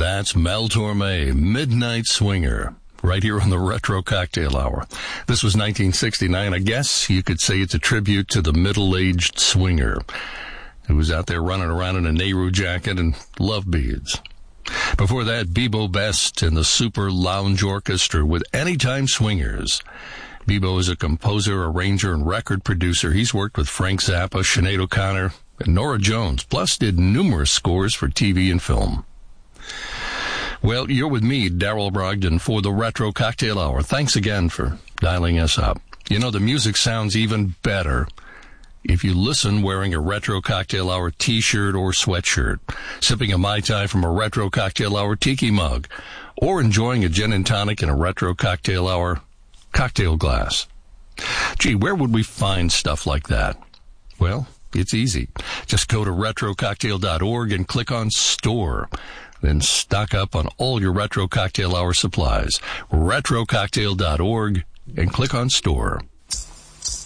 That's Mel Torme, Midnight Swinger, right here on the Retro Cocktail Hour. This was 1969. I guess you could say it's a tribute to the middle-aged swinger who was out there running around in a Nehru jacket and love beads. Before that, Bebo Best and the Super Lounge Orchestra with Anytime Swingers. Bebo is a composer, arranger, and record producer. He's worked with Frank Zappa, Sinead O'Connor, and Norah Jones, plus did numerous scores for TV and film. Well, you're with me, Darryl Brogdon, for the Retro Cocktail Hour. Thanks again for dialing us up. You know, the music sounds even better if you listen wearing a Retro Cocktail Hour t-shirt or sweatshirt, sipping a Mai Tai from a Retro Cocktail Hour tiki mug, or enjoying a gin and tonic in a Retro Cocktail Hour cocktail glass. Gee, where would we find stuff like that? Well, it's easy. Just go to retrococktail.org and click on Store. Then stock up on all your Retro Cocktail Hour supplies. retrococktail.org and click on Store.